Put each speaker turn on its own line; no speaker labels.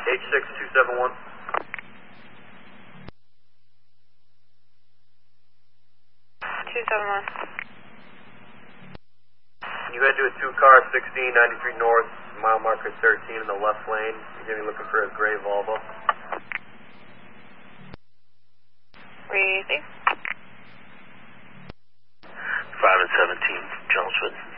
H6271. You head to a 2-car, 1693 north, mile marker 13 in the left lane. You're going to be looking for a gray Volvo.
Receive.
5 and 17, Chelmsford.